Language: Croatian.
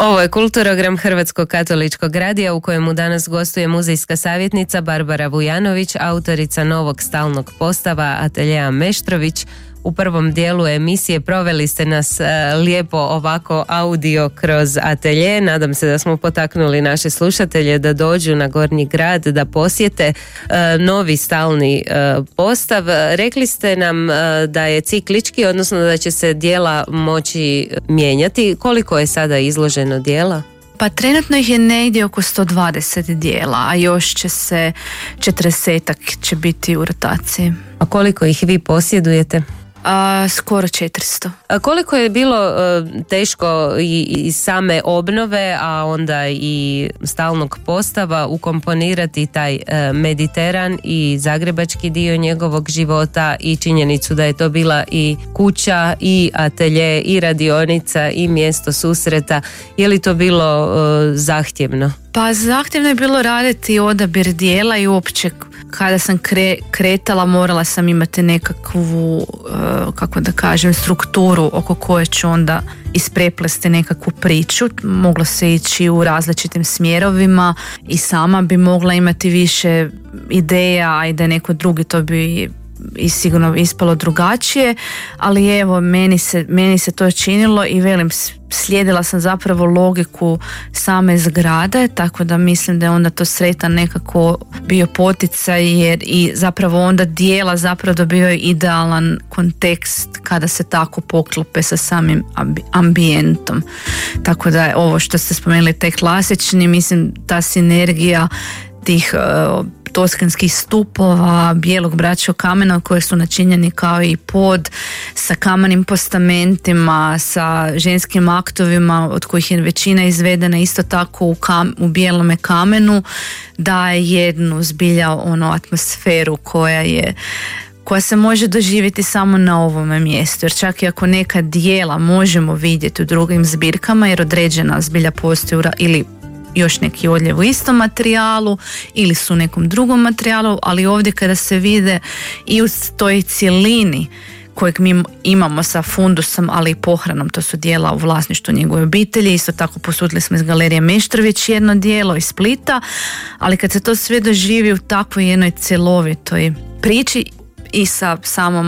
Ovo je Kulturogram Hrvatskog katoličkog radija u kojemu danas gostuje muzejska savjetnica Barbara Vujanović, autorica novog stalnog postava Ateljea Meštrović. U prvom dijelu emisije proveli ste nas lijepo ovako audio kroz atelje. Nadam se da smo potaknuli naše slušatelje da dođu na Gornji grad, da posjete novi stalni postav. Rekli ste nam da je ciklički, odnosno da će se dijela moći mijenjati. Koliko je sada izloženo dijela? Pa trenutno ih je negdje oko 120 dijela, a još će se 40-ak će biti u rotaciji. A koliko ih vi posjedujete? Skoro 400. A koliko je bilo teško i same obnove, a onda i stalnog postava ukomponirati taj Mediteran i zagrebački dio njegovog života i činjenicu da je to bila i kuća i atelje i radionica i mjesto susreta. Je li to bilo zahtjevno? Pa zahtjevno je bilo raditi odabir dijela i uopće kada sam kretala morala sam imati nekakvu, kako da kažem, strukturu oko koje ću onda ispreplesti nekakvu priču. Moglo se ići u različitim smjerovima i sama bi mogla imati više ideja, a i da neko drugi to bi i sigurno ispalo drugačije, ali evo meni se to činilo i velim, slijedila sam zapravo logiku same zgrade, tako da mislim da je onda to sretan nekako bio poticaj, jer i zapravo onda dijela zapravo dobivaju idealan kontekst kada se tako poklope sa samim ambijentom. Tako da je ovo što ste spomenuli taj klasični, mislim ta sinergija tih toskanskih stupova, bijelog bračnog kamena koji su načinjeni kao i pod, sa kamenim postamentima, sa ženskim aktovima od kojih je većina izvedena isto tako u bijelome kamenu, daje jednu zbilja atmosferu koja se može doživjeti samo na ovome mjestu, jer čak i ako neka dijela možemo vidjeti u drugim zbirkama, jer određena zbilja postoji ili još neki odljev u istom materijalu ili su u nekom drugom materijalu, ali ovdje kada se vide i u toj cjelini kojeg mi imamo sa fundusom, ali i pohranom, to su dijela u vlasništvu njegove obitelji, isto tako posudili smo iz Galerije Meštrović jedno dijelo iz Splita, ali kad se to sve doživi u takvoj jednoj cjelovitoj priči i sa samom